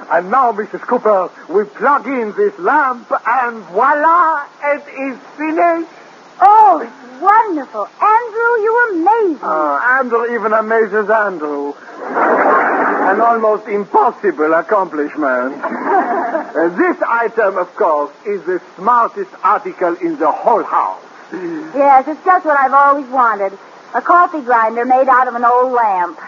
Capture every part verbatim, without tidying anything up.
And now, Missus Cooper, we plug in this lamp, and voila, it is finished. Oh, it's wonderful. Andrew, you amaze me. Uh, Andrew even amazes Andrew. An almost impossible accomplishment. Uh, this item, of course, is the smartest article in the whole house. Yes, it's just what I've always wanted. A coffee grinder made out of an old lamp.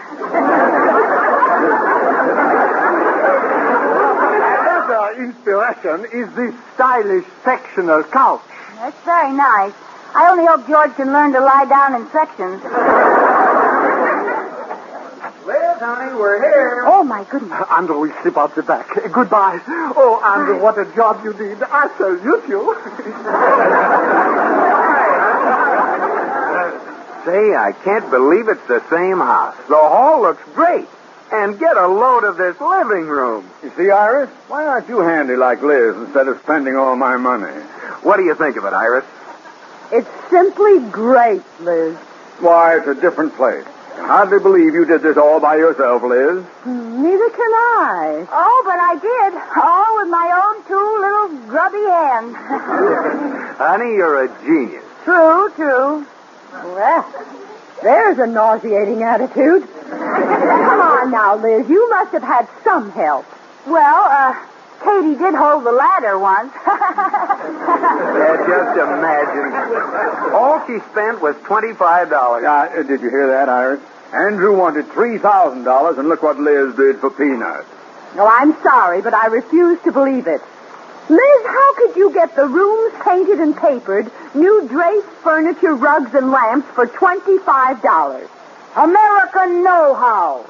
Another inspiration is this stylish sectional couch. That's very nice. I only hope George can learn to lie down in sections. Liz, honey, we're here. Oh, my goodness. Andrew will slip out the back. Goodbye. Oh, Andrew, what a job you did. I salute you. Say, I can't believe it's the same house. The hall looks great. And get a load of this living room. You see, Iris, why aren't you handy like Liz instead of spending all my money? What do you think of it, Iris? It's simply great, Liz. Why, it's a different place. I hardly believe you did this all by yourself, Liz. Neither can I. Oh, but I did. All with my own two little grubby hands. Honey, you're a genius. True, true. Well, there's a nauseating attitude. Come on now, Liz. You must have had some help. Well, uh, Katie did hold the ladder once. Yeah, just imagine. All she spent was twenty-five dollars. Uh, did you hear that, Iris? Andrew wanted three thousand dollars, and look what Liz did for peanuts. No, I'm sorry, but I refuse to believe it. Liz, how could you get the rooms painted and papered, new drapes, furniture, rugs, and lamps for twenty-five dollars? American know-how.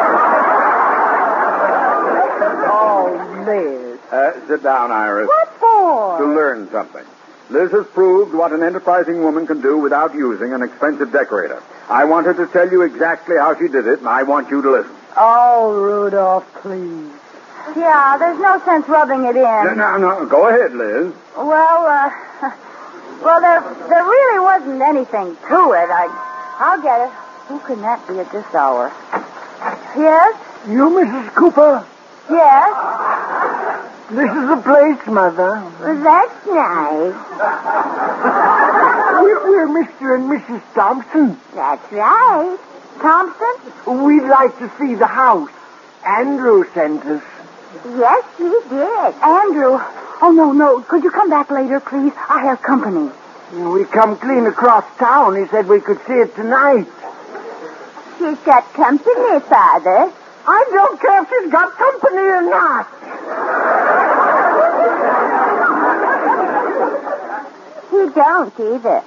Oh, Liz. Uh, sit down, Iris. What for? To learn something. Liz has proved what an enterprising woman can do without using an expensive decorator. I want her to tell you exactly how she did it, and I want you to listen. Oh, Rudolph, please. Yeah, there's no sense rubbing it in. No, no, no. Go ahead, Liz. Well, uh, well, there, there really wasn't anything to it. I, I'll get it. Who can that be at this hour? Yes? You, Missus Cooper? Yes? This is the place, Mother. That's nice. We're, we're Mister and Missus Thompson. That's right. Thompson? We'd like to see the house. Andrew sent us. Yes, he did. Andrew. Oh, no, no. Could you come back later, please? I have company. We come clean across town. He said we could see it tonight. She's got company, Father. I don't care if she's got company or not. He don't either.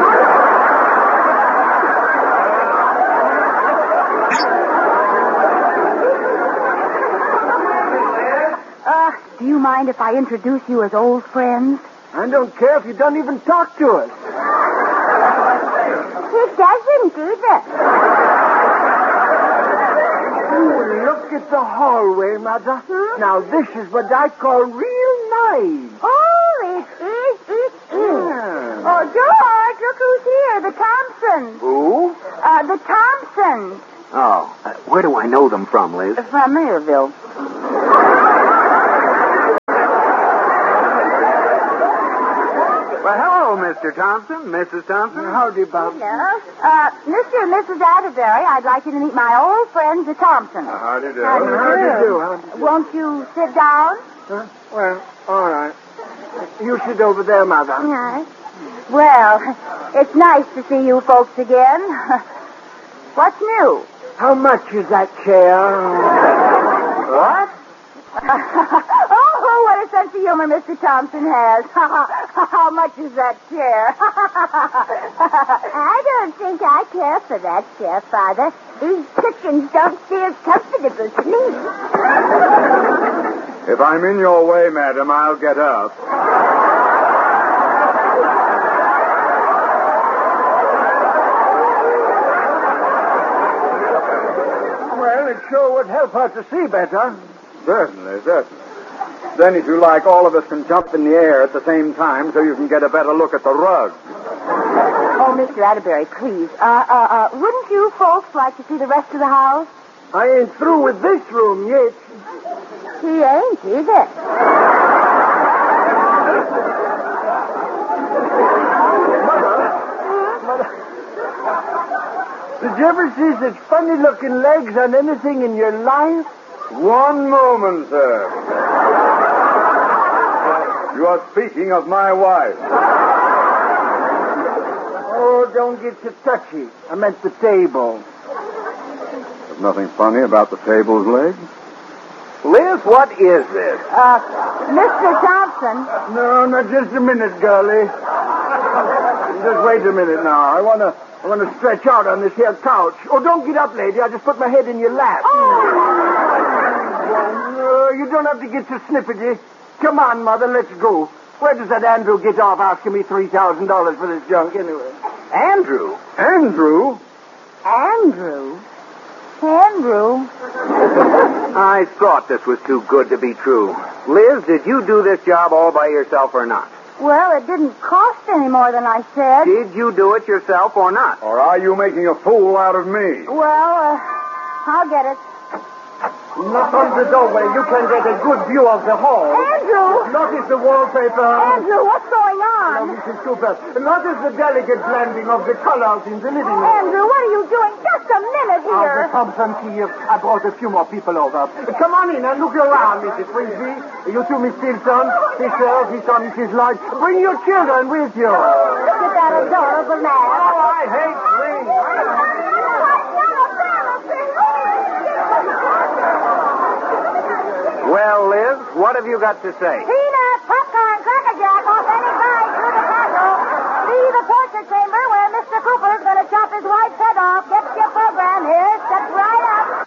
Uh, do you mind if I introduce you as old friends? I don't care if you don't even talk to us. He doesn't either. Oh, look at the hallway, Mother. Hmm? Now, this is what I call real nice. Oh, it is, it is. Yeah. Oh, George, look who's here, the Thompsons. Who? Uh, the Thompsons. Oh, uh, where do I know them from, Liz? From Mayorville. Well, hello, Mister Thompson, Missus Thompson. Howdy, Bob. Hello. Uh, Mister and Missus Atterbury, I'd like you to meet my old friends, the Thompsons. Uh, how do you do? How do you How do you do? do? How do you do? Won't you sit down? Huh? Well, all right. You sit over there, Mother. Yes. Well, it's nice to see you folks again. What's new? How much is that chair? What? Oh, what a sense of humor Mister Thompson has. How much is that chair? I don't think I care for that chair, Father. These cushions don't feel comfortable to me. If I'm in your way, madam, I'll get up. Well, it sure would help her to see better. Certainly, certainly. Then, if you like, all of us can jump in the air at the same time so you can get a better look at the rug. Oh, Mister Atterbury, please. Uh, uh, uh, wouldn't you folks like to see the rest of the house? I ain't through with this room yet. He ain't, is it? Did you ever see such funny-looking legs on anything in your life? One moment, sir. You are speaking of my wife. Oh, don't get too touchy. I meant the table. There's nothing funny about the table's legs. Liz, what is this? Uh, Mister Thompson. No, no, just a minute, girlie. Just wait a minute now. I want to I want to stretch out on this here couch. Oh, don't get up, lady. I just put my head in your lap. Oh. No, you don't have to get so snippety. Come on, Mother, let's go. Where does that Andrew get off asking me three thousand dollars for this junk, anyway? Andrew? Andrew? Andrew? Andrew? I thought this was too good to be true. Liz, did you do this job all by yourself or not? Well, it didn't cost any more than I said. Did you do it yourself or not? Or are you making a fool out of me? Well, uh, I'll get it. Knock on the doorway. You can get a good view of the hall. Andrew! Notice the wallpaper. Andrew, what's going Now, on? Missus Cooper, notice the delicate blending of the colors in the living room. Andrew, what are you doing? Just a minute Oh, here. the Thompson key. I brought a few more people over. Come on in and look around, Missus Frisbee. You two, Miss Stilson, Fisher, his son, Missus Lloyd. Bring your children with you. Look at that adorable man. Oh, I hate spring. Well, Liz, what have you got to say? Peanut, popcorn, cracker jack off any ride through the castle. See the torture chamber where Mister Cooper's going to chop his wife's head off. Get your program here. Step right up.